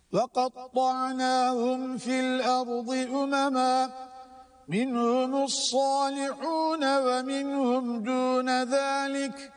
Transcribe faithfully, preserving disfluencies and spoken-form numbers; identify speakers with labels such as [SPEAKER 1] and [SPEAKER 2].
[SPEAKER 1] وقطعناهم في الأرض أمما منهم الصالحون ومنهم دون ذلك